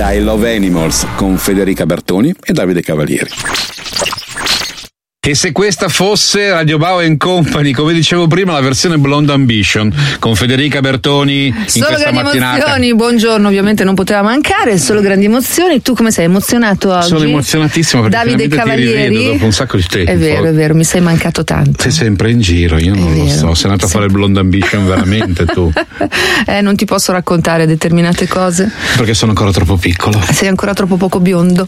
da I Love Animals con Federica Bertoni e Davide Cavalieri. E se questa fosse Radio Bau & Company, come dicevo prima, la versione Blonde Ambition con Federica Bertoni in solo questa grandi mattinata. Emozioni, buongiorno, ovviamente non poteva mancare, solo grandi emozioni. Tu come sei emozionato oggi? Sono emozionatissimo perché Davide Cavalieri ti rivedo dopo un sacco di tempo. È vero, mi sei mancato tanto. Sei sempre in giro, io non lo so, sei andato a fare il Blonde Ambition veramente tu? Non ti posso raccontare determinate cose. Perché sono ancora troppo piccolo. Sei ancora troppo poco biondo.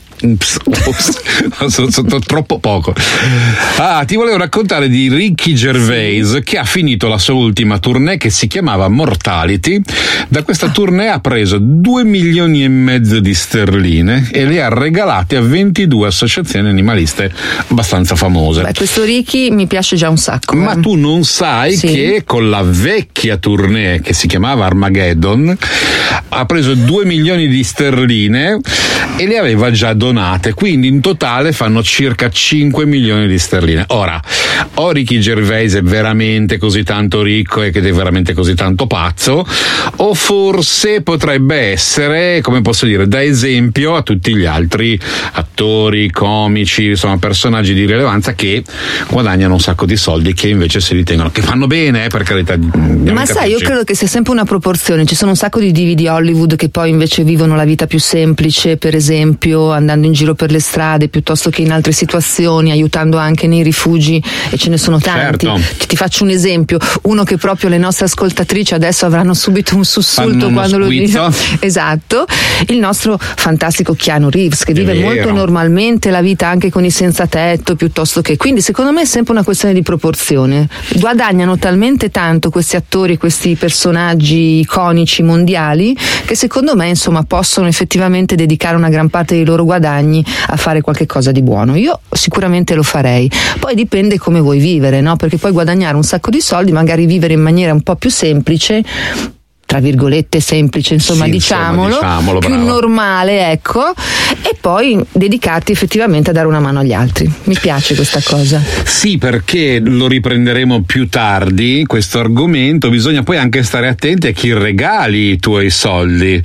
Sono troppo poco. Ti volevo raccontare di Ricky Gervais che ha finito la sua ultima tournée che si chiamava Mortality. Da questa tournée ha preso 2,5 milioni di sterline e le ha regalate a 22 associazioni animaliste abbastanza famose. Beh, questo Ricky mi piace già un sacco. Ma tu non sai che con la vecchia tournée che si chiamava Armageddon ha preso 2 milioni di sterline e le aveva già donate, quindi in totale fanno circa 5 milioni di sterline. Ora, o Ricky Gervais è veramente così tanto ricco e che è veramente così tanto pazzo, o forse potrebbe essere, come posso dire, da esempio a tutti gli altri attori, comici, insomma personaggi di rilevanza che guadagnano un sacco di soldi, che invece si ritengono, che fanno bene, per carità. Ma sai, io credo che sia sempre una proporzione. Ci sono un sacco di divi di Hollywood che poi invece vivono la vita più semplice, per esempio andando in giro per le strade piuttosto che in altre situazioni, aiutando anche nei rifugi, e ce ne sono tanti. Certo. Ti faccio un esempio, uno che proprio le nostre ascoltatrici adesso avranno subito un sussulto quando lo dico. Esatto, il nostro fantastico Keanu Reeves, che vive molto normalmente la vita anche con i senza tetto, piuttosto che, quindi secondo me è sempre una questione di proporzione. Guadagnano talmente tanto questi attori, questi personaggi iconici mondiali, che secondo me insomma possono effettivamente dedicare una gran parte dei loro guadagni a fare qualche cosa di buono. Io sicuramente lo farei. Poi dipende come vuoi vivere, no? Perché puoi guadagnare un sacco di soldi, magari vivere in maniera un po' più semplice, tra virgolette semplice, insomma, diciamolo più brava. Normale, ecco, e poi dedicarti effettivamente a dare una mano agli altri. Mi piace questa cosa. Sì, perché lo riprenderemo più tardi questo argomento, bisogna poi anche stare attenti a chi regali i tuoi soldi.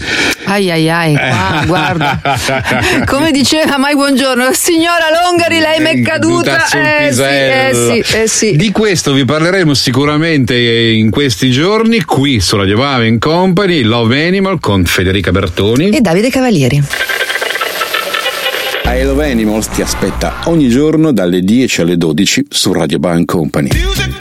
Qua, guarda, come diceva Mai Buongiorno, signora Longari, lei m'è caduta. Sì. Di questo vi parleremo sicuramente in questi giorni qui su Radio Bau & Company, Love Animal con Federica Bertoni e Davide Cavalieri. I Love Animals ti aspetta ogni giorno dalle 10 alle 12 su Radio Bau & Company.